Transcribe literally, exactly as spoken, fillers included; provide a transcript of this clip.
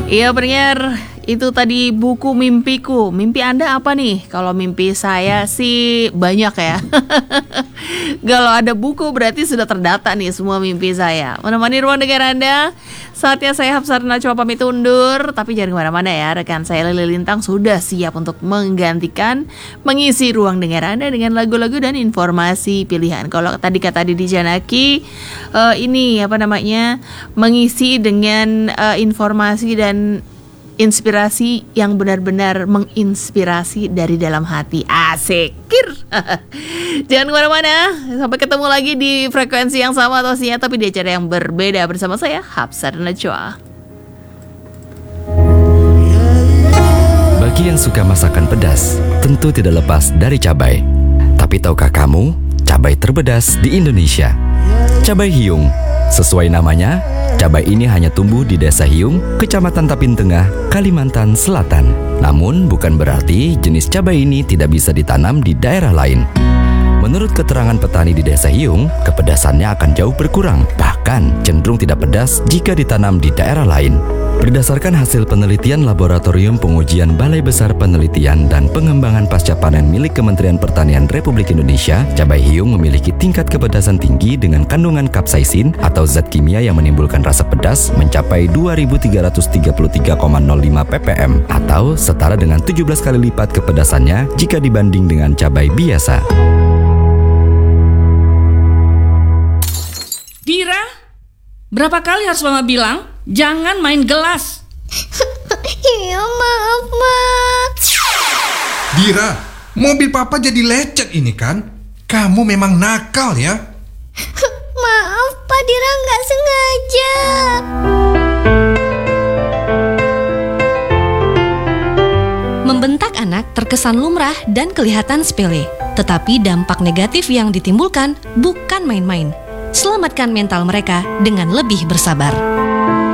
Iya pendengar, itu tadi buku mimpiku. Mimpi Anda apa nih? Kalau mimpi saya sih banyak ya. Kalau ada buku berarti sudah terdata nih semua mimpi saya. Menemani ruang dengar Anda, saatnya saya Hapsari Najwa pamit undur. Tapi jangan kemana-mana ya, rekan saya Lili Lintang sudah siap untuk menggantikan, mengisi ruang dengar Anda dengan lagu-lagu dan informasi pilihan. Kalau tadi kata Didi Janaki, uh, ini apa namanya, mengisi dengan uh, informasi dan inspirasi yang benar-benar menginspirasi dari dalam hati. Asikir. Jangan kemana-mana. Sampai ketemu lagi di frekuensi yang sama atau sinyal, tapi di acara yang berbeda bersama saya Hapsari Najwa. Bagi yang suka masakan pedas, tentu tidak lepas dari cabai. Tapi tahukah kamu, cabai terpedas di Indonesia? Cabai hiung. Sesuai namanya, cabai ini hanya tumbuh di Desa Hiung, Kecamatan Tapin Tengah, Kalimantan Selatan. Namun bukan berarti jenis cabai ini tidak bisa ditanam di daerah lain. Menurut keterangan petani di Desa Hiung, kepedasannya akan jauh berkurang, bahkan cenderung tidak pedas jika ditanam di daerah lain. Berdasarkan hasil penelitian Laboratorium Pengujian Balai Besar Penelitian dan Pengembangan Pasca Panen milik Kementerian Pertanian Republik Indonesia, cabai hiung memiliki tingkat kepedasan tinggi dengan kandungan kapsaisin atau zat kimia yang menimbulkan rasa pedas mencapai dua ribu tiga ratus tiga puluh tiga koma nol lima ppm atau setara dengan tujuh belas kali lipat kepedasannya jika dibanding dengan cabai biasa. Dira, berapa kali harus mama bilang jangan main gelas? Iya maaf ma. Dira, mobil papa jadi lecet ini kan? Kamu memang nakal ya. Maaf Pak Dira, nggak sengaja. Membentak anak terkesan lumrah dan kelihatan sepele, tetapi dampak negatif yang ditimbulkan bukan main-main. Selamatkan mental mereka dengan lebih bersabar.